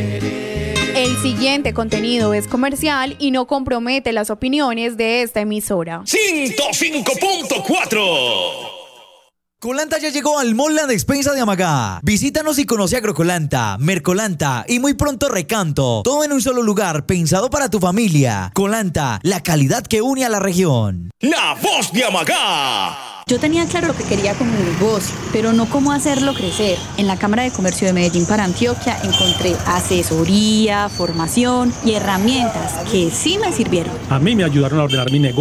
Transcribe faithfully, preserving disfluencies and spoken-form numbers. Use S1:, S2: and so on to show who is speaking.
S1: El siguiente contenido es comercial y no compromete las opiniones de esta emisora.
S2: ciento cinco punto cuatro.
S3: Colanta ya llegó al Mall La Despensa de Amagá. Visítanos y conoce Agrocolanta, Mercolanta y muy pronto Recanto. Todo en un solo lugar, pensado para tu familia. Colanta, la calidad que une a la región.
S2: La voz de Amagá.
S4: Yo tenía claro lo que quería con mi negocio, pero no cómo hacerlo crecer. En la Cámara de Comercio de Medellín para Antioquia encontré asesoría, formación y herramientas que sí me sirvieron.
S5: A mí me ayudaron a ordenar mi negocio.